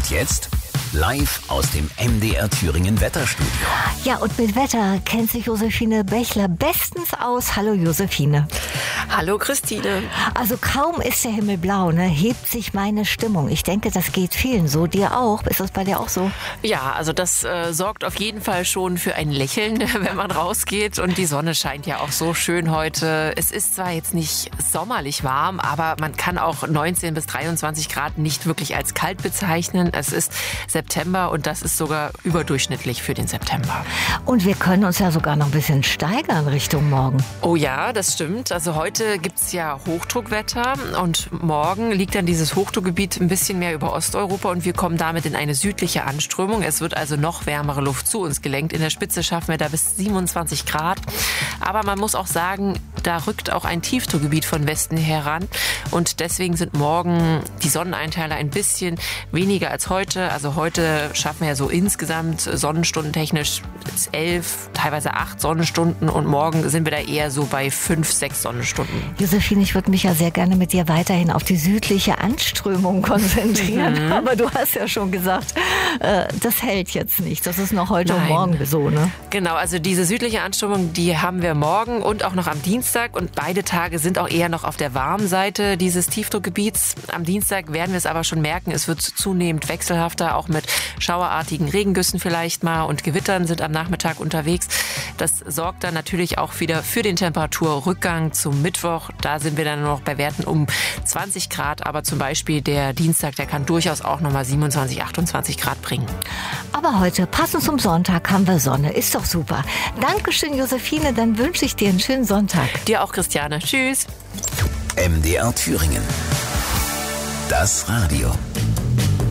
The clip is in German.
Und jetzt live aus dem MDR Thüringen Wetterstudio. Ja, und mit Wetter kennt sich Josephine Bechler bestens aus. Hallo Josephine. Hallo Christine. Also kaum ist der Himmel blau, ne, hebt sich meine Stimmung. Ich denke, das geht vielen so. Dir auch? Ist das bei dir auch so? Ja, also das sorgt auf jeden Fall schon für ein Lächeln, wenn man rausgeht. Und die Sonne scheint ja auch so schön heute. Es ist zwar jetzt nicht sommerlich warm, aber man kann auch 19 bis 23 Grad nicht wirklich als kalt bezeichnen. Es ist September und das ist sogar überdurchschnittlich für den September. Und wir können uns ja sogar noch ein bisschen steigern Richtung morgen. Oh ja, das stimmt. Also heute gibt's ja Hochdruckwetter und morgen liegt dann dieses Hochdruckgebiet ein bisschen mehr über Osteuropa und wir kommen damit in eine südliche Anströmung. Es wird also noch wärmere Luft zu uns gelenkt. In der Spitze schaffen wir da bis 27 Grad. Aber man muss auch sagen, da rückt auch ein Tiefdruckgebiet von Westen heran und deswegen sind morgen die Sonneneinteile ein bisschen weniger als heute. Also heute schaffen wir ja so insgesamt sonnenstundentechnisch 11, teilweise 8 Sonnenstunden und morgen sind wir da eher so bei 5, 6 Sonnenstunden. Josephine, ich würde mich ja sehr gerne mit dir weiterhin auf die südliche Anströmung konzentrieren. Aber du hast ja schon gesagt, das hält jetzt nicht. Das ist noch heute und morgen so, ne? Genau, also diese südliche Anströmung, die haben wir morgen und auch noch am Dienstag. Und beide Tage sind auch eher noch auf der warmen Seite dieses Tiefdruckgebiets. Am Dienstag werden wir es aber schon merken, es wird zunehmend wechselhafter, auch mit schauerartigen Regengüssen vielleicht mal und Gewittern sind am Nachmittag unterwegs. Das sorgt dann natürlich auch wieder für den Temperaturrückgang zum Mittwoch. Da sind wir dann nur noch bei Werten um 20 Grad. Aber zum Beispiel der Dienstag, der kann durchaus auch nochmal 27, 28 Grad bringen. Aber heute, passend zum Sonntag, haben wir Sonne. Ist doch super. Dankeschön, Josephine. Dann wünsche ich dir einen schönen Sonntag. Dir auch, Christiane. Tschüss. MDR Thüringen. Das Radio.